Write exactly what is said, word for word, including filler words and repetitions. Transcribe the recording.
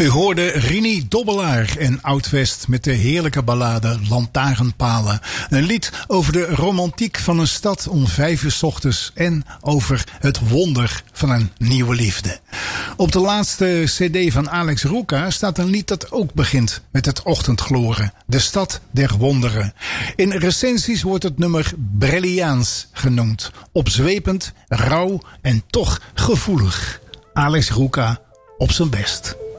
U hoorde Rini Dobbelaar en Oud-West met de heerlijke ballade Lantaarnpalen. Een lied over de romantiek van een stad om vijf uur 's ochtends en over het wonder van een nieuwe liefde. Op de laatste cd van Alex Roeka staat een lied dat ook begint met het ochtendgloren. De stad der wonderen. In recensies wordt het nummer Brilliaans genoemd. Opzwepend, rauw en toch gevoelig. Alex Roeka op zijn best.